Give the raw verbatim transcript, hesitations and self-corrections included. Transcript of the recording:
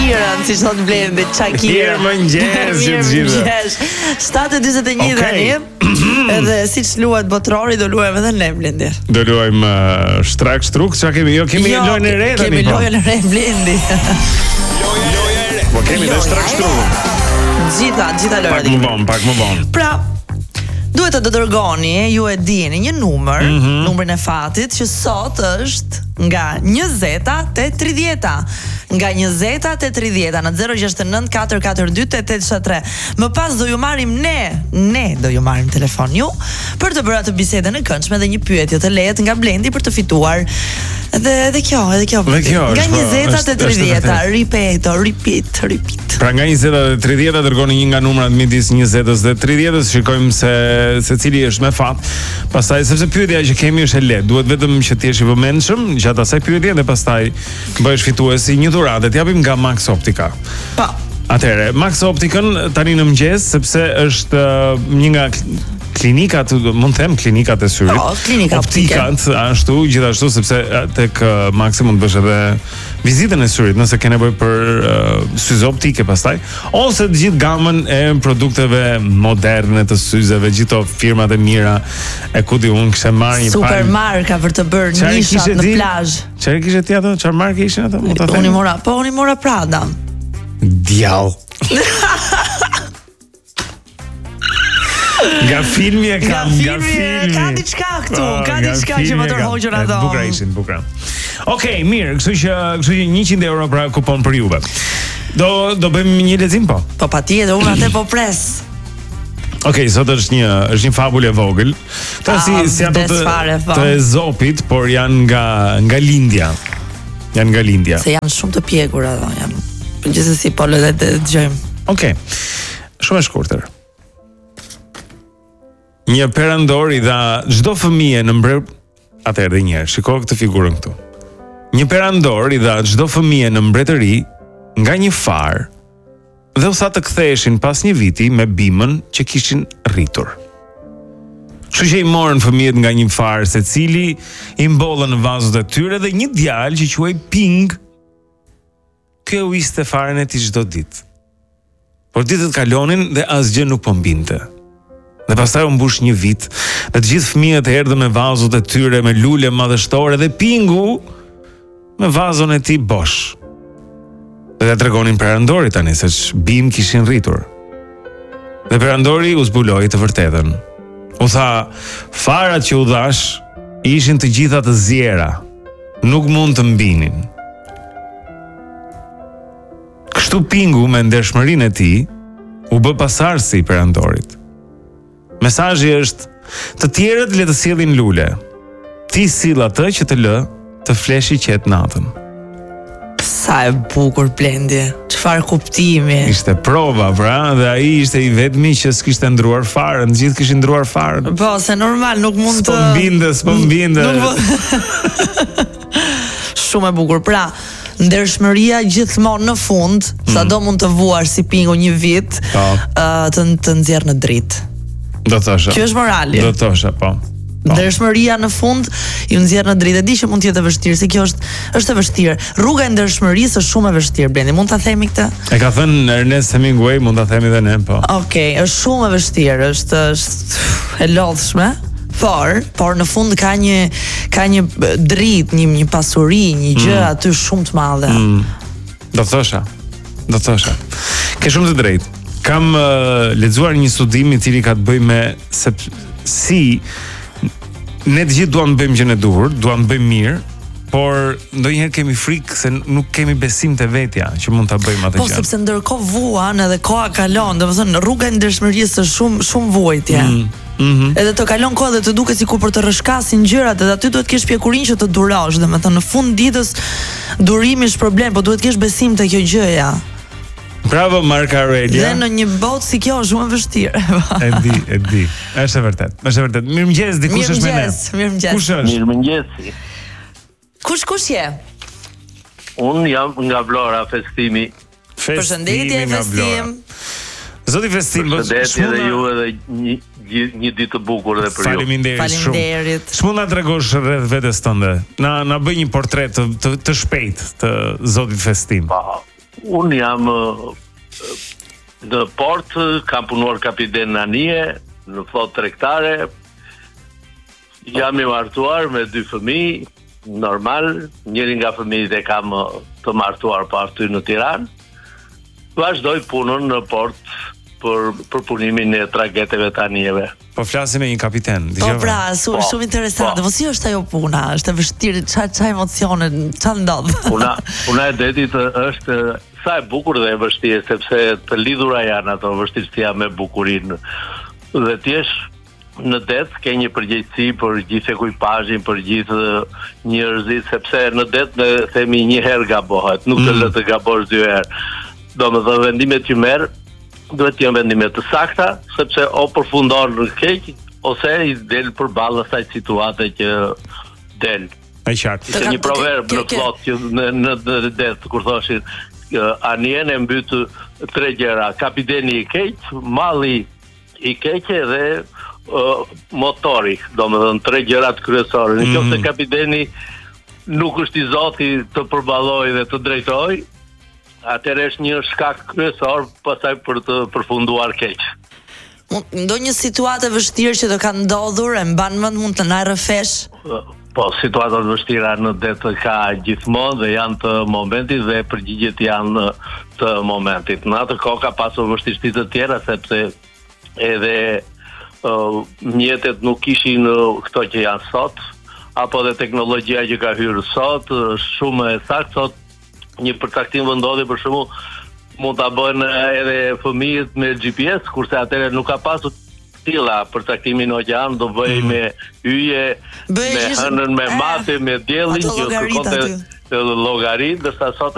Shakira, si thot Blendi, Shakira. Mirëmëngjes që të gjithë. Mirëmëngjes. shtatë e dyzet e një tani. Edhe siç luhet botrori do luajmë edhe ne Blendi. Do luajmë uh, shtrak shtruk, çka kemi? Jo, kemi lojën e re tani. Kemi lojën e re Blendi. Loja e re. Po kemi edhe shtrak shtruk. Gjitha, gjitha lojrat. Pak më vonë, pak më vonë. Pra, duhet të dërgoni, ju e dini, një numër, mm -hmm. numrin e fatit që sot është nga njëzeta te tridhjeta. Nga njëzeta te tridhjeta në zero gjasht e nënt katër katër dy tetë tetë shtat tre. Më pas do ju marrim ne, ne do ju marrim telefon ju për të bërë atë bisedën e këndshme dhe një pyetje të lehtë nga Blendi për të fituar. Edhe edhe kjo, edhe kjo. Nga njëzeta te tridhjeta, ripeto, repeat, repeat. Pra nga njëzeta te tridhjeta dërgoni një nga numrat midis njëzetës dhe tridhjetës, shikojmë se se cili është me fat. Pastaj sepse pyetja që kemi është e lehtë, duhet vetëm që të jesh i vëmendshëm gjatë asaj pyetje dhe pastaj bëhesh fituesi një dhuratë. Të japim nga Max Optica. Po. Atëherë, Max Opticën tani në mëngjes sepse është uh, një nga klinikat, mund të them klinikat e syrit. Po, klinika optike. Ashtu, gjithashtu sepse tek uh, Maxi mund të bësh edhe vizitën e syrit nëse ke nevojë për uh, syze optike pastaj, ose të gjithë gamën e produkteve moderne të syzeve, gjithë firmat e mira, e ku di unë kishe marrë një super marka për të bërë nishat në plazh. Çfarë kishe ti ato? Çfarë marke ishin ato? Mund ta them. Unë mora, po unë mora Prada. Djall. Nga filmi e kam, nga filmi. Ka diçka këtu, ka diçka që më tërhoqën ato. Bukra ishin, bukra. Okej, mirë, kështu që kështu që njëqind euro pra kupon për juve. Do do bëjmë një lexim po? Po patjetër, unë atë po pres. Okej, sot është një është një fabulë e vogël. Këto si si ato të, të Ezopit, por janë nga nga lindja. Janë nga lindja. Se janë shumë të pjekur ato, janë. Por gjithsesi po le të dëgjojmë. Okej. Shumë e shkurtër. Një perandor i dha çdo fëmijë në mbrer. Atëherë një herë, shiko këtë figurën këtu. Një perandor i dha çdo fëmijë në mbretëri nga një far dhe u tha të ktheheshin pas një viti me bimën që kishin rritur. Kështu që i morën fëmijët nga një far secili, i mbollën në vazot e tyre dhe një djalë që quhej Ping, ky u ishte faren e tij çdo ditë. Por ditët kalonin dhe asgjë nuk po mbinte. Dhe pastaj u mbush një vit, dhe të gjithë fëmijët erdhën me vazot e tyre me lule madhështore dhe Pingu me vazon e tij bosh. Dhe ja tregonin perandori tani se bim kishin rritur. Dhe perandori u zbuloi të vërtetën. U tha, farat që u dhash ishin të gjitha të zjera, nuk mund të mbinin. Kështu Pingu me ndershmërinë e tij u bë pasardhësi i perandorit. Mesazhi është: të tjerët le të sillin lule. Ti sill atë që të lë të fleshi qet natën. Sa e bukur Blendi. Çfarë kuptimi. Ishte prova, pra, dhe ai ishte i vetmi që s'kishte ndruar fare, të gjithë kishin ndruar fare. Po, se normal nuk mund të. S'po mbinde, s'po mbinde. Shumë e bukur. Pra, ndershmëria gjithmonë në fund, mm. sado mund të vuash si Pingu një vit, uh, të të nxjerr në dritë. Do thosha. Kjo është morali. Do thosha, po. Ndershmëria në fund ju nxjerr në dritë. Di që mund të jetë e vështirë, se kjo është është e vështirë. Rruga e ndershmërisë është shumë e vështirë, Blendi. Mund ta themi këtë? E ka thënë Ernest Hemingway, mund ta themi edhe ne, po. Okej, okay, është shumë e vështirë, është është e lodhshme. Por, por në fund ka një ka një dritë, një një pasuri, një gjë mm. aty shumë të madhe. Mm. Do thosha. Do thosha. Ke shumë të drejtë. Kam uh, lexuar një studim i cili ka të bëjë me se si ne të gjithë duam të bëjmë gjën e duhur, duam të bëjmë mirë, por ndonjëherë kemi frikë se nuk kemi besim te vetja që mund ta bëjmë atë gjë. Po sepse ndërkohë vuan edhe koha kalon, domethënë rruga e ndershmërisë është shumë shumë vuajtje. Mm. Mm-hmm. Edhe të kalon kohë dhe të duket sikur për të rrëshkasin gjërat, edhe aty duhet të kesh pjekurinë që të durosh, domethënë në fund ditës durimi është problem, por duhet të kesh besim te kjo gjëja. Bravo Mark Aurelia. Dhe në një botë si kjo është shumë e vështirë. E di, e di. Është e vërtet. Është e vërtet. Mirëmëngjes, dikush është me ne. Mirëmëngjes. Kush është? Mirëmëngjes. Kush kush je? Unë jam nga Vlora, Festimi. Përshëndetje Festim. Zoti Festim, përshëndetje edhe ju edhe një një ditë të bukur edhe për ju. Faleminderit shumë. Faleminderit. Ç'mund na tregosh rreth vetes tënde? Na na bëj një portret të të, të shpejtë të Zotit Festim. Po. Unë jam në port, kam punuar kapiten në anije, në flotë tregtare, jam i martuar me dy fëmijë, normal, njëri nga fëmijët e kam të martuar pa aty në Tiranë. Vazhdoj punën në port për për punimin e tragjeteve të anijeve. Po flasim me një kapiten. Po pra, su, po, shumë interesante. Po si është ajo puna? Është e vështirë, ç'a ç'a emocione, ç'a ndodh? Puna, puna e detit është sa e bukur dhe e vështirë, sepse të lidhura janë ato vështirësia me bukurinë. Dhe ti je në det ke një përgjegjësi për gjithë ekuipazhin, për gjithë njerëzit, sepse në det ne themi një herë gabohet, nuk të lë të gabosh dy herë. Domethënë vendimet që merr duhet të jenë vendime të sakta, sepse o përfundon në keq ose i del përballë asaj situate që del. Ai qartë. Ishte një proverb në flot që në në, në det kur thoshin anien e mbyt tre gjëra, kapiteni i keq, malli i keq dhe uh, motori, domethënë tre gjërat kryesore. Në qoftë se kapiteni nuk është i zoti të përballojë dhe të drejtojë, atëherë është një shkak kryesor pastaj për të përfunduar keq. Ndonjë situatë vështirë që të ka ndodhur, e mban mend mund të na rrëfesh? Po, situatat vështira në det ka gjithmonë dhe janë të momentit dhe përgjigjet janë të momentit. Në atë kohë ka pasur vështirësi të tjera sepse edhe uh, mjetet nuk kishin uh, këto që janë sot, apo dhe teknologjia që ka hyrë sot, shumë e saktë sot. Një përcaktim vendodhi për shembull mund ta bëjnë edhe fëmijët me G P S, kurse atëherë nuk ka pasur tilla përcaktimin oqean, do bëj me hyje, me hënën, me mate, me diellin, që kërkonte llogarit, ndërsa sot